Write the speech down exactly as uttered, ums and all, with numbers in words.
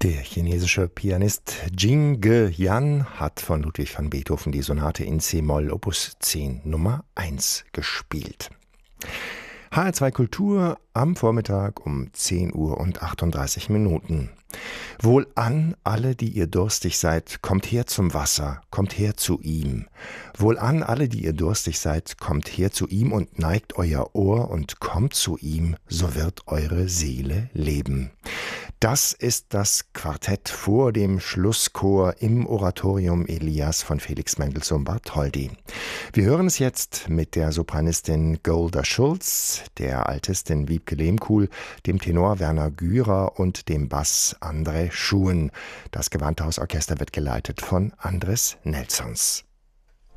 Der chinesische Pianist Jing Ge-yan hat von Ludwig van Beethoven die Sonate in C-Moll Opus zehn Nummer eins gespielt. H R zwei Kultur am Vormittag um zehn Uhr und achtunddreißig Minuten. Wohlan, alle, die ihr durstig seid, kommt her zum Wasser, kommt her zu ihm. Wohlan, alle, die ihr durstig seid, kommt her zu ihm und neigt euer Ohr und kommt zu ihm, so wird eure Seele leben. Das ist das Quartett vor dem Schlusschor im Oratorium Elias von Felix Mendelssohn Bartholdy. Wir hören es jetzt mit der Sopranistin Golda Schulz, der Altistin Wiebke Lehmkuhl, dem Tenor Werner Gürer und dem Bass André Schuhen. Das Gewandhausorchester wird geleitet von Andres Nelsons.